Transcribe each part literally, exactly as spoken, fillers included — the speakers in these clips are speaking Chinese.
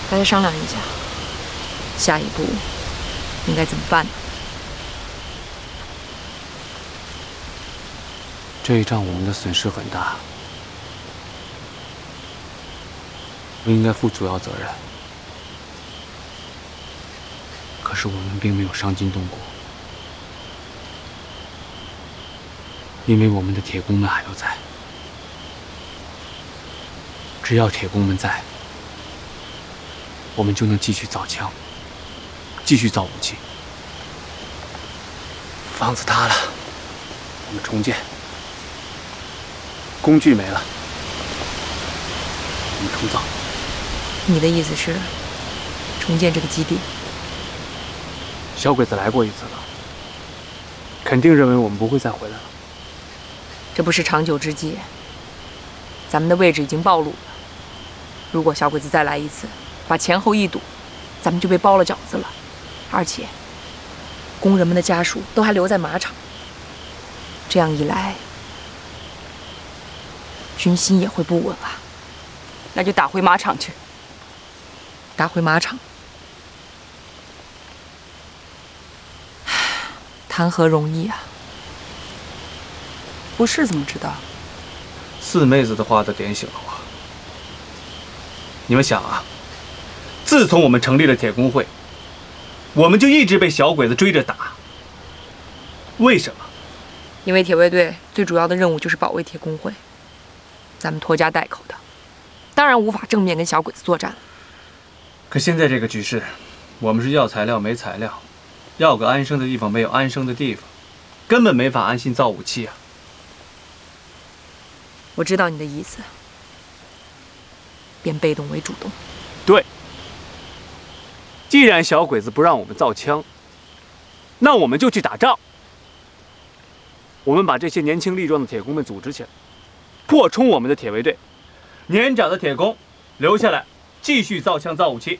大家商量一下，下一步应该怎么办呢？ 这一仗我们的损失很大，我应该负主要责任。可是我们并没有伤筋动骨，因为我们的铁工们还都在。只要铁工们在，我们就能继续造枪，继续造武器。房子塌了，我们重建；工具没了，我们重造。 你的意思是重建这个基地？ 小鬼子来过一次了，肯定认为我们不会再回来了。 这不是长久之计，咱们的位置已经暴露了。如果小鬼子再来一次，把前后一堵，咱们就被包了饺子了。而且，工人们的家属都还留在马场，这样一来，军心也会不稳啊。那就打回马场去。打回马场，谈何容易啊！不是怎么知道？ 四妹子的话都点醒了我。你们想啊，自从我们成立了铁工会，我们就一直被小鬼子追着打。为什么？ 因为铁卫队最主要的任务就是保卫铁工会，咱们拖家带口的，当然无法正面跟小鬼子作战了。 可现在这个局势，我们是要材料没材料，要个安生的地方没有安生的地方，根本没法安心造武器啊！ 我知道你的意思，变被动为主动。 对，既然小鬼子不让我们造枪，那我们就去打仗。我们把这些年轻力壮的铁工们组织起来，扩充我们的铁卫队，年长的铁工留下来继续造枪造武器。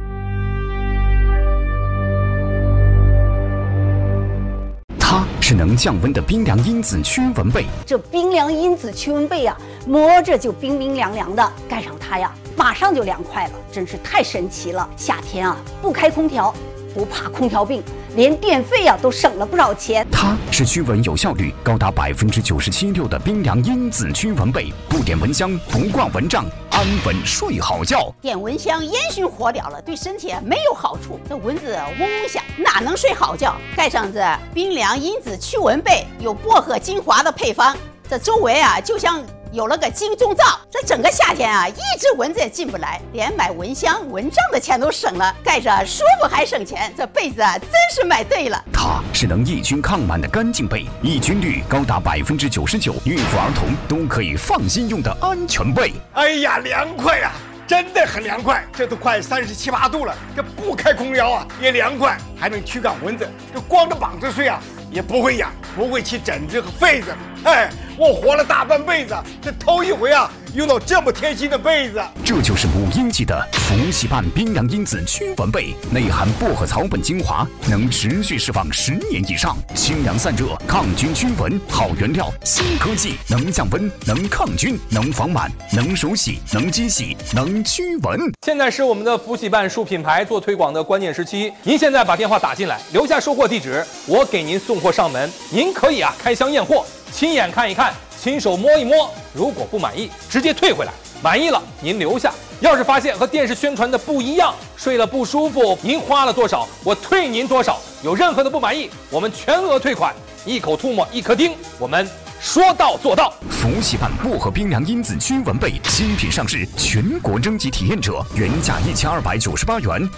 它是能降温的冰凉因子驱蚊被。 这冰凉因子驱蚊被呀、啊，摸着就冰冰凉凉的，盖上它呀，马上就凉快了，真是太神奇了。夏天啊，不开空调，不怕空调病，连电费啊都省了不少钱。 它是驱蚊有效率高达百分之九十七六的冰凉因子驱蚊被，不点蚊香，不挂蚊帐，安稳睡好觉。 点蚊香烟熏火燎了，对身体没有好处。这蚊子嗡嗡响，哪能睡好觉？盖上这冰凉因子驱蚊被，有薄荷精华的配方，这周围啊就像有了个金钟罩，这整个夏天啊，一只蚊子也进不来，连买蚊香、蚊帐的钱都省了，盖着舒服还省钱，这被子啊，真是买对了。 它是能抑菌抗螨的干净被，抑菌率高达百分之九十九，孕妇儿童都可以放心用的安全被。 哎呀，凉快呀、啊！真的很凉快，这都快三十七八度了，这不开空调啊也凉快，还能驱赶蚊子。这光着膀子睡啊也不会痒，不会起疹子和痱子。哎，我活了大半辈子，这头一回啊用到这么贴心的被子。 这就是五英级的福喜办冰凉因子驱蚊被，内含薄荷草本精华，能持续释放十年以上，清凉散热，抗菌驱蚊，好原料，新科技，能降温，能抗菌，能防螨，能手洗，能机洗，能驱蚊。 现在是我们的福喜办树品牌做推广的关键时期，您现在把电话打进来，留下收货地址，我给您送货上门。您可以啊开箱验货，亲眼看一看，亲手摸一摸，如果不满意直接退回来，满意了您留下。要是发现和电视宣传的不一样，睡了不舒服，您花了多少我退您多少，有任何的不满意我们全额退款，一口吐沫一颗钉，我们说到做到。 福喜办薄荷冰凉因子驱蚊被新品上市，全国征集体验者，原价一千二百九十八元。